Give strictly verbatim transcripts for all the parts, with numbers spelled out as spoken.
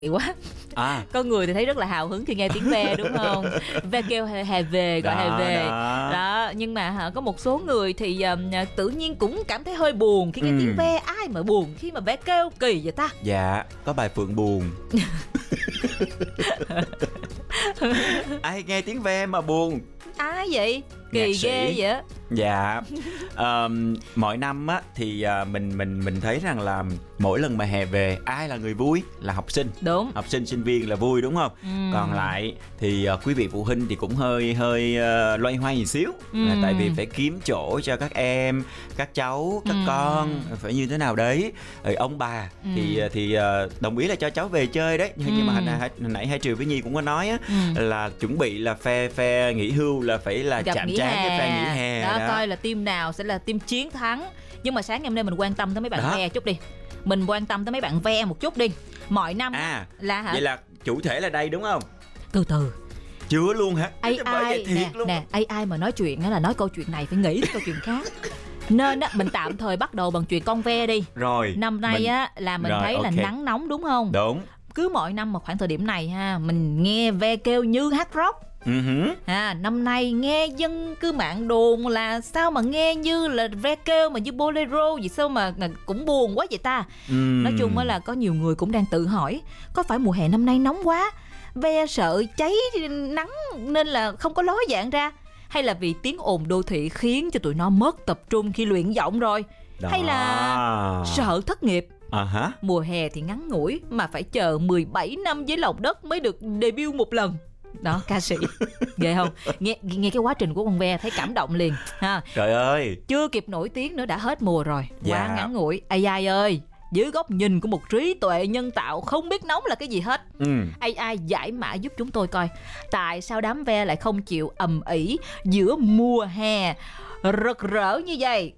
Quá. À. Có người thì thấy rất là hào hứng khi nghe tiếng ve, đúng không? Ve kêu hè, hè về, gọi Đó, hè về đó. đó. Nhưng mà hả, có một số người thì uh, tự nhiên cũng cảm thấy hơi buồn khi nghe Ừ. tiếng ve. Ai mà buồn khi mà ve kêu kỳ vậy ta? Dạ, có bài Phượng buồn. Ai nghe tiếng ve mà buồn? Ai vậy? Kỳ Nhạc sĩ. ghê vậy. Dạ. um, Mỗi năm á thì uh, mình mình mình thấy rằng là mỗi lần mà hè về, ai là người vui? Là học sinh. Đúng. Học sinh sinh viên là vui, đúng không? Ừ. Còn lại thì uh, quý vị phụ huynh thì cũng hơi hơi uh, loay hoay một xíu. Ừ. Là tại vì phải kiếm chỗ cho các em, các cháu, các Ừ. con phải như thế nào đấy. Rồi ông bà Ừ. thì thì uh, đồng ý là cho cháu về chơi đấy. Nhưng, Ừ. nhưng mà hồi, hồi, hồi nãy hai Triều với Nhi cũng có nói á, Ừ. là chuẩn bị là phe phe nghỉ hưu là phải là Gặp chạm nghỉ trán hè. cái phe nghỉ hè đó, đó. coi là team nào sẽ là team chiến thắng. Nhưng mà sáng ngày hôm nay mình quan tâm tới mấy bạn Đó. ve chút đi. Mình quan tâm tới mấy bạn ve một chút đi. Mọi năm À, là hả? vậy là chủ thể là đây đúng không? Từ từ. Chưa luôn hả? Ai Bởi vậy ai thiệt nè, luôn. nè, ai ai mà nói chuyện á là nói câu chuyện này phải nghĩ tới câu chuyện khác. Nên á, mình tạm thời bắt đầu bằng chuyện con ve đi. Rồi. Năm nay mình... á là mình Rồi, thấy là ok. nắng nóng, đúng không? Đúng. Cứ mỗi năm mà khoảng thời điểm này ha, mình nghe ve kêu như hát rock. Uh-huh. À, năm nay nghe dân cư mạng đồn là sao mà nghe như là ve kêu mà như bolero gì, sao mà cũng buồn quá vậy ta. Uhm. Nói chung là có nhiều người cũng đang tự hỏi, có phải mùa hè năm nay nóng quá, ve sợ cháy nắng nên là không có ló dạng ra, hay là vì tiếng ồn đô thị khiến cho tụi nó mất tập trung khi luyện giọng rồi, Đó. hay là sợ thất nghiệp. À hả? Mùa hè thì ngắn ngủi mà phải chờ mười bảy năm dưới lòng đất mới được debut một lần. Đó, ca sĩ ghê không? Nghe nghe cái quá trình của con ve thấy cảm động liền ha. Trời ơi, Chưa kịp nổi tiếng nữa đã hết mùa rồi. Quá Dạ. ngắn ngủi. a i ơi, dưới góc nhìn của một trí tuệ nhân tạo không biết nóng là cái gì hết. ừ. a i giải mã giúp chúng tôi coi tại sao đám ve lại không chịu ầm ĩ giữa mùa hè rực rỡ như vậy.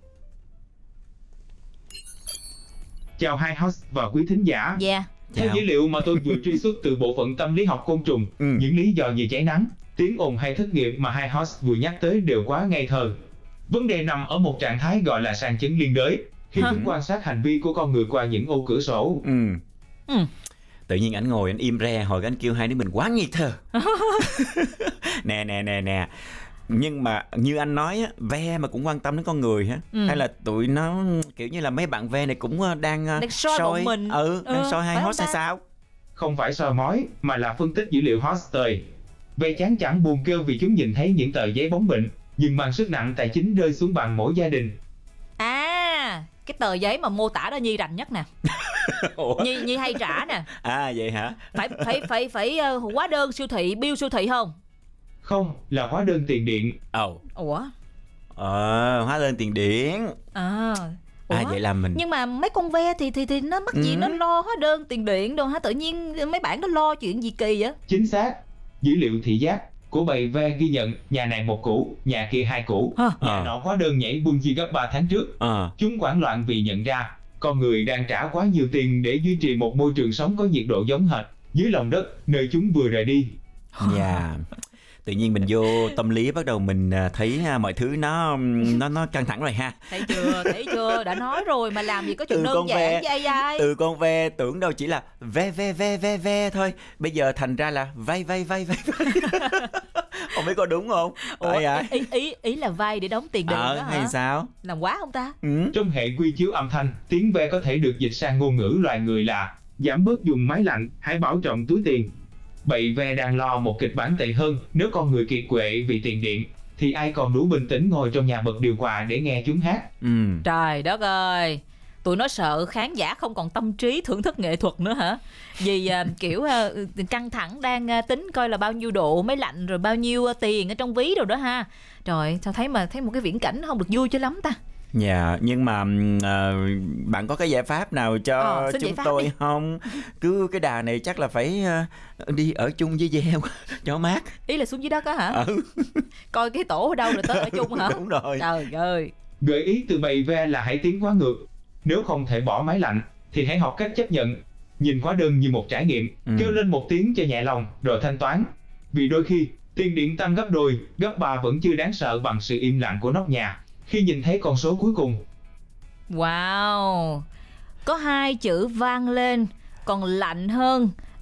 Chào hai host và quý thính giả. Yeah. Theo Chào. dữ liệu mà tôi vừa truy xuất từ bộ phận tâm lý học côn trùng, Ừ. những lý do như cháy nắng, tiếng ồn hay thất nghiệp mà hai host vừa nhắc tới đều quá ngây thơ. Vấn đề nằm ở một trạng thái gọi là sang chấn liên đới, khi Hả? chúng quan sát hành vi của con người qua những ô cửa sổ. Ừ. Ừ. Tự nhiên anh ngồi anh im re hồi anh kêu hai đứa mình quá nghi thơ. Nè nè nè nè. Nhưng mà như anh nói á, ve mà cũng quan tâm đến con người hả? Ừ. Hay là tụi nó kiểu như là mấy bạn ve này cũng ờ, đang ờ, Đang soi bọn mình. Ừ, đang Ừ, soi hai phải host không hay ta? sao? Không phải soi mói, mà là phân tích dữ liệu Hoster. Ve chán chẳng buồn kêu vì chúng nhìn thấy những tờ giấy bóng bệnh, nhưng mang sức nặng tài chính rơi xuống bằng mỗi gia đình. À, cái tờ giấy mà mô tả đó Nhi rành nhất nè. Ủa? Nhi Nhi hay trả nè. À vậy hả? Phải phải phải phải uh, hóa đơn siêu thị, bill siêu thị không? Không, là hóa đơn tiền điện. Ồ. Ủa? Ờ, hóa đơn tiền điện. À. Ủa? À vậy là mình. Nhưng mà mấy con ve thì thì thì nó mắc gì Ừ. nó lo hóa đơn tiền điện đâu hả? Tự nhiên mấy bạn nó lo chuyện gì kỳ vậy? Chính xác. Dữ liệu thị giác của bầy ve ghi nhận nhà này một củ, nhà kia hai củ. Hả? Nhà Ờ. nọ hóa đơn nhảy bungee gấp ba tháng trước. Ờ. Chúng hoảng loạn vì nhận ra con người đang trả quá nhiều tiền để duy trì một môi trường sống có nhiệt độ giống hệt dưới lòng đất nơi chúng vừa rời đi. Dạ. Tự nhiên mình vô tâm lý bắt đầu mình à, thấy à, mọi thứ nó nó nó căng thẳng rồi ha. Thấy chưa? Thấy chưa? Đã nói rồi mà làm gì có chuyện Từ đơn con giản ve- với a i. Từ con ve tưởng đâu chỉ là ve ve ve ve ve thôi, bây giờ thành ra là vay vay vay vay vay. Không biết có đúng không? Ủa, Ai ai? ý, ý ý là vay để đóng tiền điện Ờ, đó hay hả? sao? Làm quá không ta? Ừ. Trong hệ quy chiếu âm thanh, tiếng ve có thể được dịch sang ngôn ngữ loài người là giảm bớt dùng máy lạnh, hãy bảo trọng túi tiền. Bầy ve đang lo một kịch bản tệ hơn, nếu con người kiệt quệ vì tiền điện, thì ai còn đủ bình tĩnh ngồi trong nhà bật điều hòa để nghe chúng hát. Ừ. Trời đất ơi, tụi nó sợ khán giả không còn tâm trí thưởng thức nghệ thuật nữa hả? Vì à, kiểu à, căng thẳng đang à, tính coi là bao nhiêu độ máy lạnh rồi bao nhiêu à, tiền ở trong ví rồi đó ha. Trời, sao thấy mà thấy một cái viễn cảnh không được vui cho lắm ta. Dạ, nhưng mà à, bạn có cái giải pháp nào cho Ờ, xin giải chúng pháp tôi đi. không? Cứ cái đà này chắc là phải à, đi ở chung với ve cho mát. Ý là xuống dưới đất á hả? Ừ. Coi cái tổ ở đâu rồi tới ở chung hả? Đúng rồi. Trời ơi. Gợi ý từ bầy ve là hãy tiến hóa ngược. Nếu không thể bỏ máy lạnh, thì hãy học cách chấp nhận. Nhìn hóa đơn như một trải nghiệm, Ừ. kêu lên một tiếng cho nhẹ lòng, rồi thanh toán. Vì đôi khi, tiền điện tăng gấp đôi, gấp ba vẫn chưa đáng sợ bằng sự im lặng của nóc nhà khi nhìn thấy con số cuối cùng. Wow. Có hai chữ vang lên còn lạnh hơn